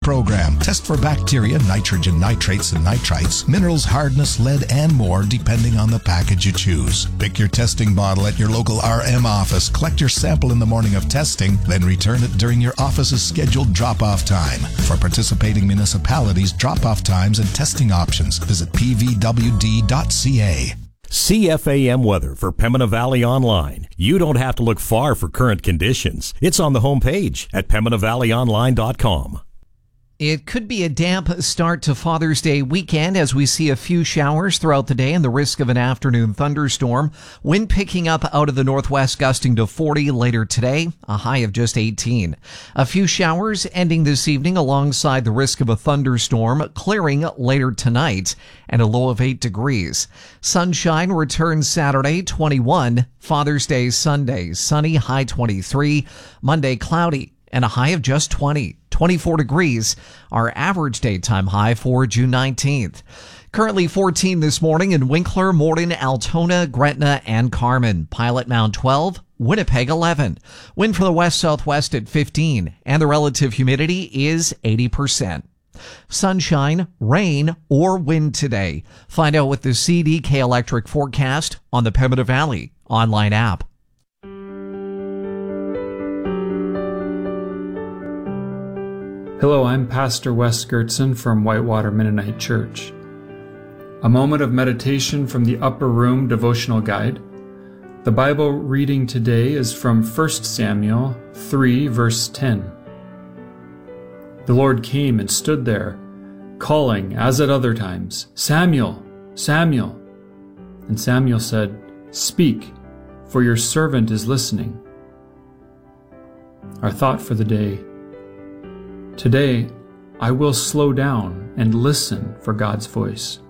program. Test for bacteria, nitrogen, nitrates, and nitrites, minerals, hardness, lead, and more, depending on the package you choose. Pick your testing bottle at your local RM office. Collect your sample in the morning of testing, then return it during your office's scheduled drop-off time. For participating municipalities, drop-off times and testing options, visit pvwd.ca. CFAM weather for Pembina Valley Online. You don't have to look far for current conditions. It's on the homepage at PembinaValleyOnline.com. It could be a damp start to Father's Day weekend as we see a few showers throughout the day and the risk of an afternoon thunderstorm. Wind picking up out of the northwest, gusting to 40 later today, a high of just 18. A few showers ending this evening alongside the risk of a thunderstorm, clearing later tonight, and a low of 8 degrees. Sunshine returns Saturday, 21. Father's Day Sunday, sunny, high 23. Monday, cloudy, and a high of just 20. 24 degrees, our average daytime high for June 19th. Currently 14 this morning in Winkler, Morden, Altona, Gretna, and Carman. Pilot Mound 12, Winnipeg 11. Wind from the west-southwest at 15, and the relative humidity is 80%. Sunshine, rain, or wind today. Find out with the CDK Electric forecast on the Pembina Valley online app. Hello, I'm Pastor Wes Gertson from Whitewater Mennonite Church. A moment of meditation from the Upper Room Devotional Guide. The Bible reading today is from 1 Samuel 3, verse 10. The Lord came and stood there, calling, as at other times, "Samuel, Samuel." And Samuel said, "Speak, for your servant is listening." Our thought for the day. Today, I will slow down and listen for God's voice.